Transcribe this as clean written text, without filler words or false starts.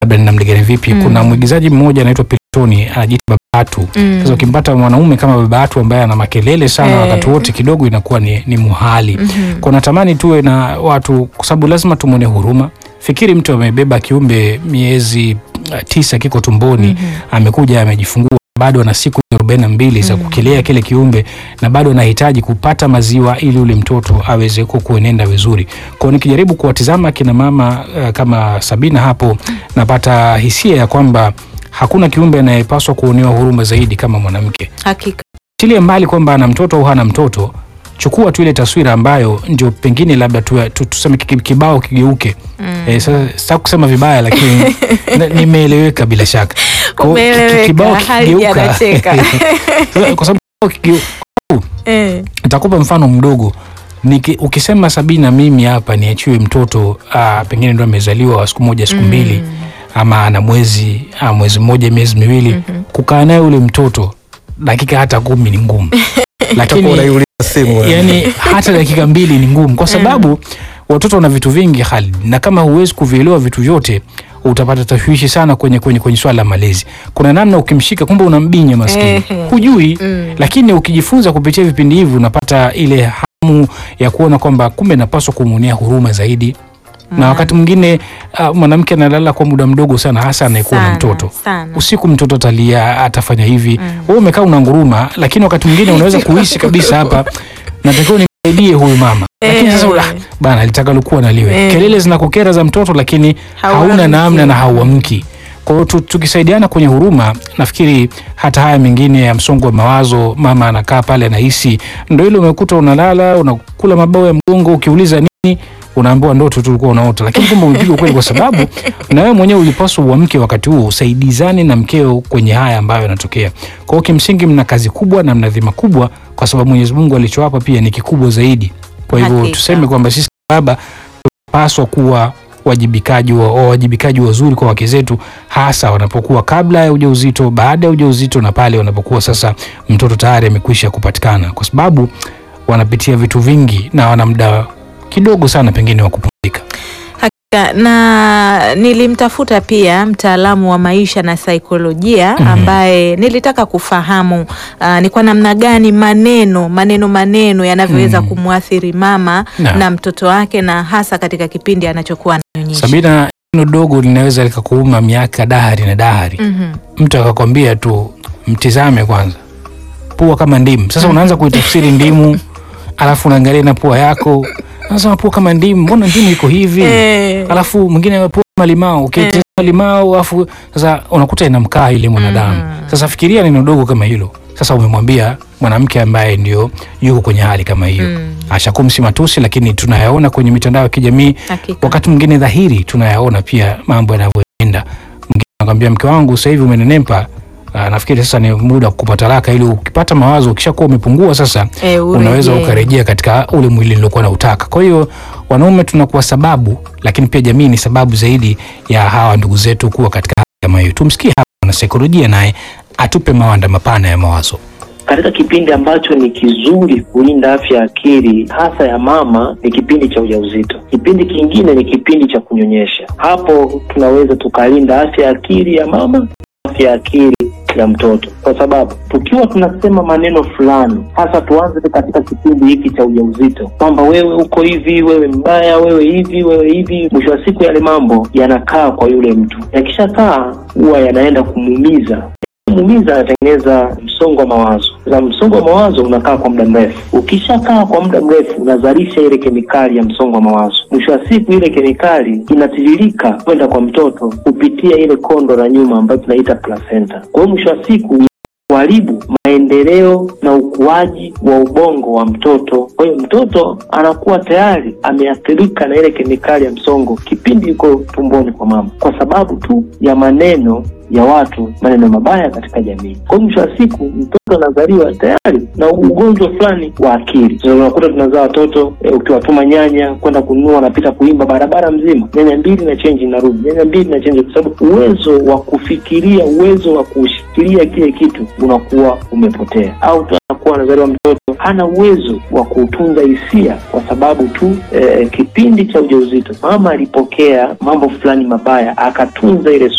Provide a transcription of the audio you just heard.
labda ninamlegea vipi. Kuna mwigizaji mmoja anaitwa Piltoni anajiita Babatu. Sasa ukimpata mwanaume kama Babatu ambaye ana makelele sana wakati wote, kidogo inakuwa ni muhali. Kwa natamani tuwe na watu, kwa sababu lazima tumone huruma. Fikiri mtu amebeba kiumbe miezi 9 kiko tumboni, amekuja amejifungua, bado ana siku 42 za kukilea kile kiumbe, na bado anahitaji kupata maziwa ili ule mtoto aweze kuenenda vizuri. Kwa nikijaribu kuwatizama kina mama kama Sabina hapo, napata hisia ya kwamba hakuna kiumbe anayepaswa kuonewa huruma zaidi kama mwanamke. Hakika. Tile mbali kwamba ana mtoto au hana mtoto, chukua tu ile taswira ambayo ndio pengine labda tuseme kibao kigeuke. Sasa kusema vibaya, lakini nimeeleweka bila shaka. Kibao kigeuka. Kwa sababu nitakupa mfano mdogo. Ukisema Sabina, mimi hapa niachiwe mtoto pengine ndo amezaliwa siku moja siku mbili, ama ana mwezi mmoja miezi miwili, kukaa naye ule mtoto dakika hata 10 ni ngumu. Lakini yani hata dakika 2 ni ngumu, kwa sababu watoto wana vitu vingi Khalid, na kama huwezi kuvielewa vitu vyote utapata tashwishi sana kwenye swala la malezi. Kuna namna ukimshika kumbe unambinya maskini, hujui. Lakini ukijifunza kupitia vipindi hivi unapata ile hamu ya kuona kwamba kumbe napaswa kumuonea huruma zaidi. Na wakati mwingine mwanamke analala kwa muda mdogo sana, hasa anayekuwa na mtoto. Usiku mtoto atalia, atafanya hivi. Wewe umekaa unanguruma, lakini wakati mwingine unaweza kuhisi kabisa hapa natakiwa nisaidie huyu mama. Lakini sasa bana litakalokuwa naliwe. Kelele zinakukera za mtoto, lakini hauna namna na hauamki. Kwa hiyo tukisaidiana kwenye huruma, nafikiri hata haya mengine ya msongo wa mawazo, mama anakaa pale anahisi, ndio ile umekuta unalala, unakula mabao ya mgongo, ukiuliza nini unaambiwa ndoto tulikuwa unaota, lakini kumbe umepigwa kweli, kwa sababu na wewe mwenyewe ulipaswa uamke wakati huo, usaidizane na mkeo kwenye haya ambayo yanatokea. Kwa hiyo kimsingi mna kazi kubwa na mna dhima kubwa, kwa sababu Mwenyezi Mungu alichowapa pia ni kikubwa zaidi. Kwa hivyo tuseme kwamba sisi baba tunapaswa kuwa wajibikaji wazuri kwa wake zetu, hasa wanapokuwa kabla ya ujauzito, baada ya ujauzito, na pale wanapokuwa sasa mtoto tayari amekwisha kupatikana, kwa sababu wanapitia vitu vingi na wana muda kidogo sana pengine wa kupumzika. Na nilimtafuta pia mtaalamu wa maisha na saikolojia ambaye nilitaka kufahamu ni kwa namna gani maneno yanavyoweza kumwathiri mama na mtoto wake, na hasa katika kipindi anachokuwa ananyonyesha. Sabina, neno dogo linaweza likakuuma miaka dahari na dahari. Mtu akakwambia tu mtizame kwanza pua kama ndimu. Sasa unaanza kuitafsiri ndimu, alafu unaangalia na pua yako. Sasa pua kama ndimu, mbona ndimu iko hivi? Alafu mwingine pua kama limao, ukitazama limao, alafu sasa unakuta inamkaa ile mwanadamu. Sasa fikiria neno dogo kama hilo. Sasa umemwambia mwanamke ambaye ndio yuko kwenye hali kama hiyo. Ashakumsi matusi, lakini tunayaona kwenye mitandao ya kijamii. Wakati mwingine dhahiri tunayaona pia mambo yanavyoenda. Mwingine anakuambia mke wangu sasa hivi umenenepa, nafikiri sasa ni muda wa kupata talaka, ili ukipata mawazo ukishakuwa umepungua sasa unaweza ukarejea katika ule mwili uliokuwa unautaka. Kwa hiyo wanaume tunakuwa sababu, lakini pia jamii ni sababu zaidi ya hawa ndugu zetu kuwa katika hali kama hiyo. Tumsikie hapa na saikolojia naye atupe mawanda mapana ya mawazo. Katika kipindi ambacho ni kizuri kulinda afya ya akili hasa ya mama ni kipindi cha ujauzito. Kipindi kingine ni kipindi cha kunyonyesha. Hapo tunaweza tukalinda afya ya akili ya mama, afya ya akili ya mtoto, kwa sababu tukiwa tunasema maneno fulani, hasa tuanze katika kipindi hiki cha ujauzito kwamba wewe uko hivi, wewe mbaya, wewe hivi, mwisho wa siku yale mambo yanakaa kwa yule mtu. Yakishakaa huwa yanaenda kumuumiza, anatengeneza msongo wa mawazo. Na msongo wa mawazo unakaa kwa muda mrefu. Ukishakaa kwa muda mrefu unazalisha ile kemikali ya msongo wa mawazo. Mwisho wa siku ile kemikali inatiririka kwenda kwa mtoto kupitia ile kondo la nyuma ambayo tunaita placenta. Kwa hiyo mwisho wa siku kuharibu maendeleo na ukuaji wa ubongo wa mtoto. Kwa hiyo mtoto anakuwa tayari ameathirika na ile kemikali ya msongo kipindi yuko tumboni kwa mama, kwa sababu tu ya maneno ya watu maneno mabaya katika jamii. Kwa mwisho wa siku mtoto anazaliwa tayari na ugonjwa fulani wa akili. Sasa unakuta tunazaa watoto ukiwatuma nyanya kwenda kununua, wanapita kuimba barabara mzima, nyanya 2 na change inarudi, nyanya 2 na change, kwa sababu uwezo wa kufikiria, uwezo wa kushikilia kile kitu unakuwa umepotea. Au tunakuwa anazaliwa mtoto hana uwezo wa kutunza hisia kwa sababu tu kipindi cha ujauzito mama alipokea mambo fulani mabaya, akatunza ile